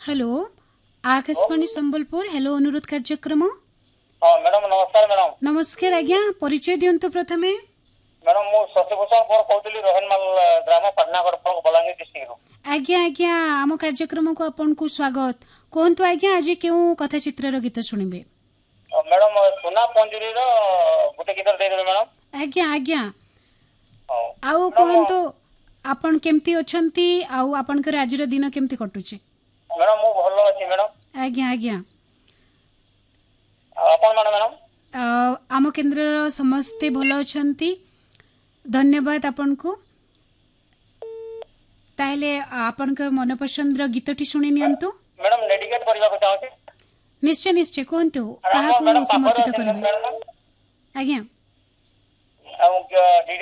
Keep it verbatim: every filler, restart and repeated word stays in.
hello Akashvani Sambalpur hello अनुरोध कार्यक्रम हाँ मैडम नमस्कार मैडम नमस्कार आज्ञा परिचय दियंतु प्रथमे मैडम मु शशिभूषण पर कहूली रोहनमाल ग्राम पाटनागढ़ बलांगीर डिस्ट्रिक्ट आज्ञा आज्ञा आम कार्यक्रम को आपन को स्वागत कहतु आज्ञा आज केउ कथा चित्र गीत शुणिबे मैडम सुना पंजुरी रो गोटे गीत दे देबे मैडम आज्ञा आज्ञा आउ कहतु आपन केमती अछंती आउ आपनकर आज रो दिन केमती कटुची मैडम मु भलो अछि मैडम आज्ञा आज्ञा आपन माने मैडम आम केन्द्र समस्ते भलो अछंती धन्यवाद आपन को ताहले आपनकर मनपसंद रो गीतटी सुनि नियंतु मैडम डेडिकेट करबा को चाहते निश्चय निश्चय कहतु काहा को समर्पित करबे आज्ञा आ